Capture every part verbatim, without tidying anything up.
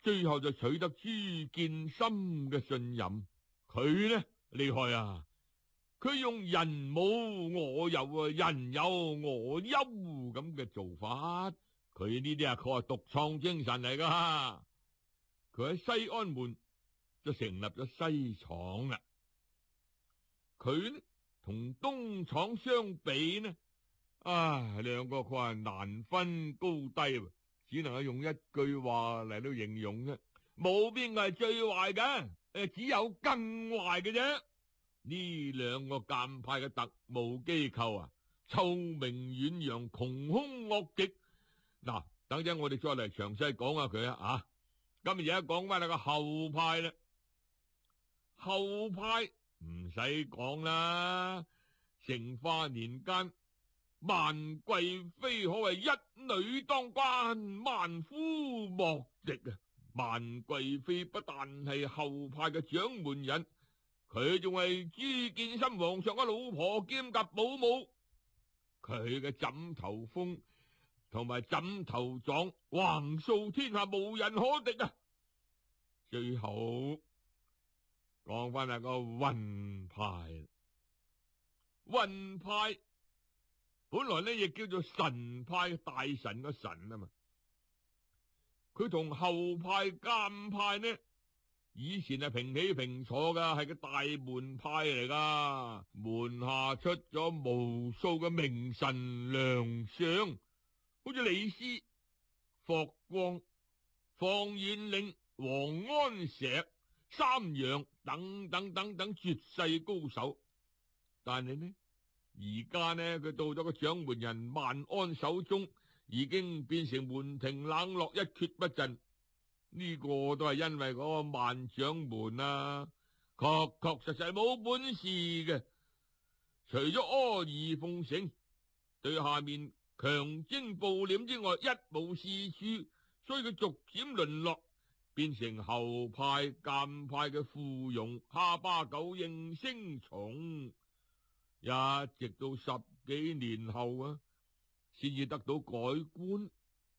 最後就取得朱見深嘅信任。佢呢厲害啊！佢用人冇我有啊，人有我優咁嘅做法。佢呢啲啊，佢係獨創精神嚟噶。佢喺西安門就成立咗西廠啦。佢呢同東廠相比呢，啊，兩個佢話難分高低，只能夠用一句話嚟到形容啫。冇邊個係最壞嘅，誒，只有更壞嘅啫。呢兩個監派嘅特務機構啊，臭名遠揚，窮兇惡極。嗱，等陣我哋再嚟詳細講下佢啊。啊，今日而家講翻係個後派啦。後派唔使講啦，成化年間，萬貴妃可謂一女當關，萬夫莫敵啊！萬貴妃不但係後派嘅掌門人，佢仲係朱見深皇上嘅老婆兼及保姆。佢嘅枕頭風同埋枕頭狀橫掃天下，無人可敵啊！最後講翻係個雲派，雲派本來呢亦叫做神派，大神個神啊嘛。佢同後派監派呢，以前係平起平坐噶，係個大門派嚟噶，門下出咗無數嘅名臣良相，好似李斯、霍光、房玄齡、王安石、三楊等等等等絕世高手。但係呢，而家呢，佢到咗個掌門人萬安手中，已經變成門庭冷落，一蹶不振。呢個都係因為嗰個萬掌門啊，確確實實冇本事嘅，除咗阿諛奉承，對下面強徵暴斂之外，一無是處，所以佢逐漸淪落，變成後派監派嘅附庸，下巴狗應聲蟲，一直到十幾年後啊，先至得到改觀。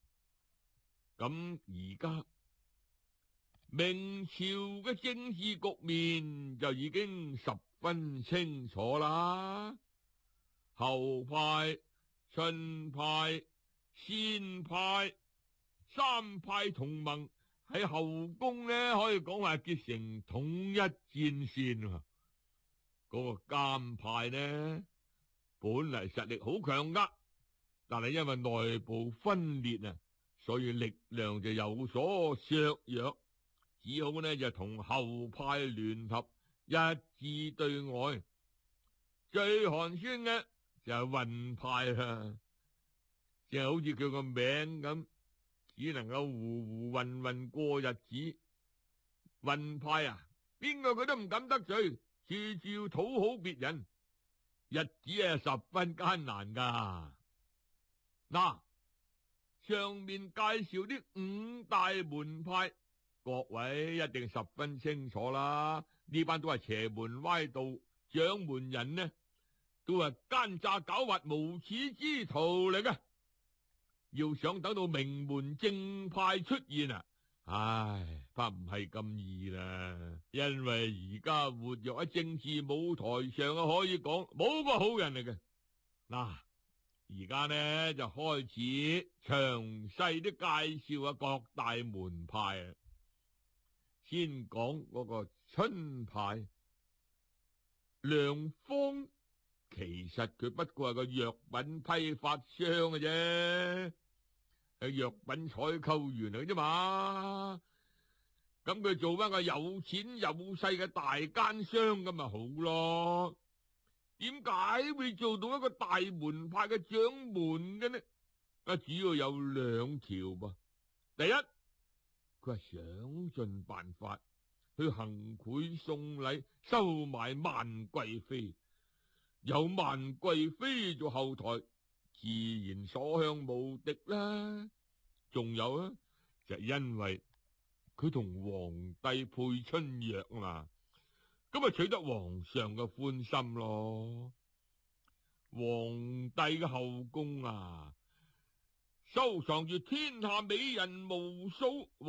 咁而家明朝嘅政治局面就已經十分清楚啦。後派、秦派、先派三派同盟喺後宮呢，可以講話結成統一戰線啊。嗰個監派呢，本嚟實力好強噶，但係因為內部分裂啊，所以力量就有所削弱，只好呢就同後派聯合，一致對外。最寒酸嘅就係雲派啦，即係好似佢個名咁，只能夠糊糊混混過日子。雲派啊，邊個佢都唔敢得罪，處處要討好別人，日子係十分艱難噶。嗱，上面介紹啲五大門派，各位一定十分清楚啦。呢班都係邪門歪道，掌門人呢都係奸詐狡猾無恥之徒嚟嘅。要想等到名門正派出現啊，唉，怕唔係咁易啦。因為而家活躍喺政治舞台上啊，可以講冇個好人嚟嘅。嗱，而家呢就開始詳細啲介紹下各大門派啊。先講嗰個春派，梁方其實佢不過係個藥品批發商嘅啫，係藥品採購員嚟啫嘛。咁佢做翻個有錢有勢嘅大奸商咁咪好咯。點解會做到一個大門派嘅掌門嘅呢？啊，主要有兩條噃。第一，佢係想盡辦法去行賄送禮，收買萬貴妃。有萬貴妃做後台，自然所向無敵啦。仲有啊，就係因為佢同皇帝配春藥啊嘛，咁咪取得皇上嘅歡心咯。皇帝嘅後宮啊，收藏住天下美人無數。